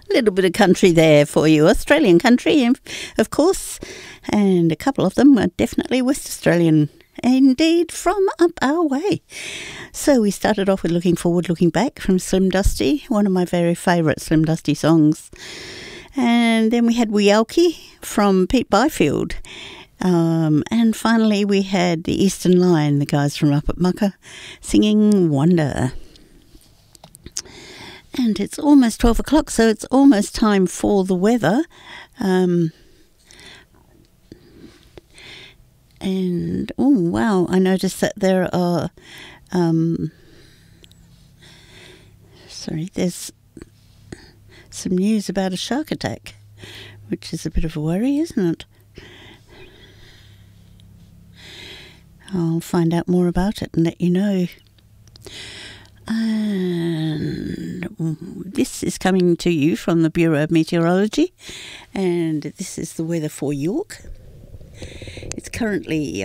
A little bit of country there for you. Australian country, of course. And a couple of them are definitely West Australian. Indeed, from up our way. So we started off with Looking Forward, Looking Back from Slim Dusty, one of my very favourite Slim Dusty songs. And then we had Wealky from Pete Byfield. And finally we had the Eastern Line, the guys from up at Mucka, singing Wonder. And it's almost 12 o'clock, so it's almost time for the weather. And, oh, wow, I noticed that there are, there's some news about a shark attack, which is a bit of a worry, isn't it? I'll find out more about it and let you know. And this is coming to you from the Bureau of Meteorology, and this is the weather for York. It's currently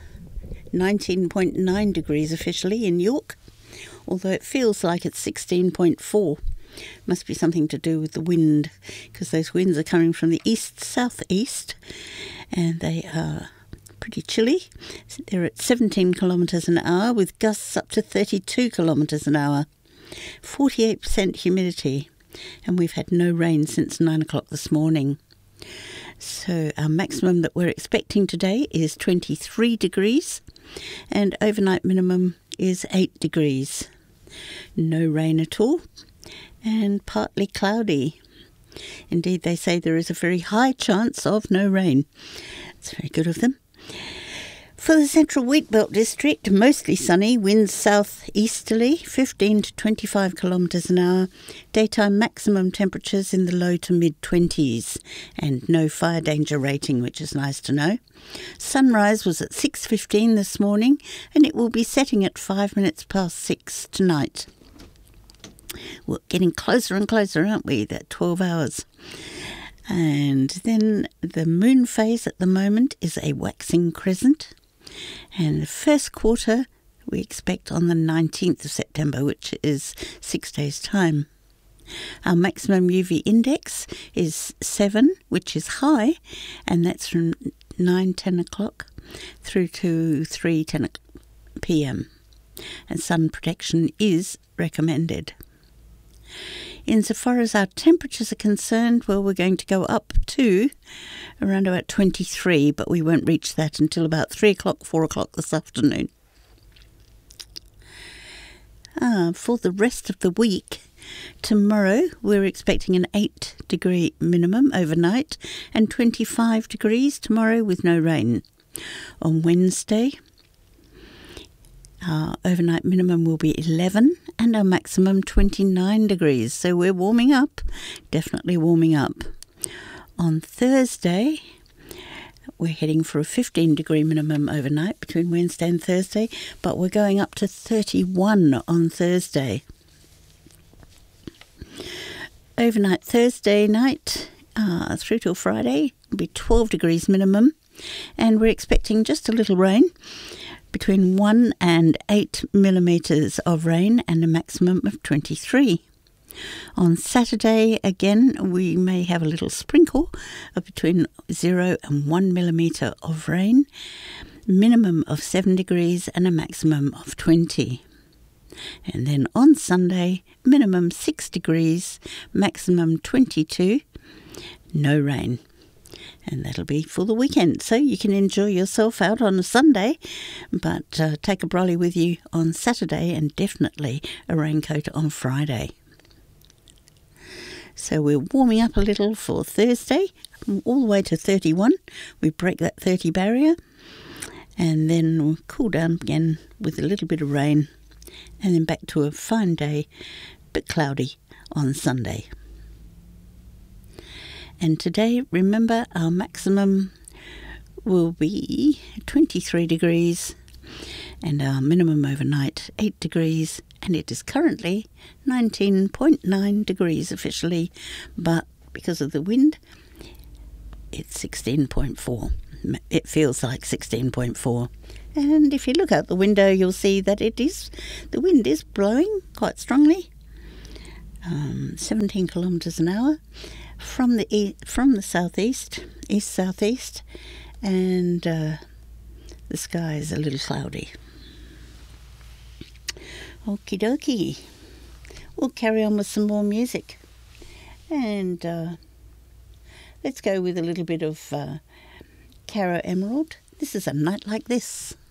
19.9 degrees officially in York, although it feels like it's 16.4. Must be something to do with the wind, because those winds are coming from the east-southeast, and they are pretty chilly. They're at 17 kilometres an hour with gusts up to 32 kilometres an hour. 48% humidity, and we've had no rain since 9 o'clock this morning. So our maximum that we're expecting today is 23 degrees, and overnight minimum is 8 degrees. No rain at all, and partly cloudy. Indeed, they say there is a very high chance of no rain. It's very good of them. For the Central Wheatbelt District, mostly sunny, winds south-easterly, 15 to 25 kilometres an hour, daytime maximum temperatures in the low to mid-20s, and no fire danger rating, which is nice to know. Sunrise was at 6:15 this morning, and it will be setting at 5 minutes past 6 tonight. We're getting closer and closer, aren't we, that 12 hours. And then the moon phase at the moment is a waxing crescent. And the first quarter we expect on the 19th of September, which is 6 days' time. Our maximum UV index is 7, which is high, and that's from 9-10 o'clock through to 3-10 p.m. And sun protection is recommended. Insofar as our temperatures are concerned, well, we're going to go up to around about 23, but we won't reach that until about 3 o'clock, 4 o'clock this afternoon. For the rest of the week, tomorrow we're expecting an 8-degree minimum overnight and 25 degrees tomorrow with no rain. On Wednesday, our overnight minimum will be 11 and our maximum 29 degrees. So we're warming up, definitely warming up. On Thursday, we're heading for a 15-degree minimum overnight between Wednesday and Thursday, but we're going up to 31 on Thursday. Overnight Thursday night through till Friday will be 12 degrees minimum, and we're expecting just a little rain. Between 1 and 8 millimetres of rain and a maximum of 23. On Saturday, again, we may have a little sprinkle of between 0 and 1 millimetre of rain, minimum of 7 degrees and a maximum of 20. And then on Sunday, minimum 6 degrees, maximum 22, no rain. And that'll be for the weekend, so you can enjoy yourself out on a Sunday, but take a brolly with you on Saturday and definitely a raincoat on Friday. So we're warming up a little for Thursday, all the way to 31. We break that 30 barrier, and then we'll cool down again with a little bit of rain, and then back to a fine day, but cloudy on Sunday. And today, remember, our maximum will be 23 degrees and our minimum overnight 8 degrees, and it is currently 19.9 degrees officially, but because of the wind, it's 16.4. It feels like 16.4. And if you look out the window, you'll see that the wind is blowing quite strongly. 17 kilometres an hour from the southeast, east-southeast, and the sky is a little cloudy. Okie dokie. We'll carry on with some more music. And let's go with a little bit of Caro Emerald. This is A Night Like This.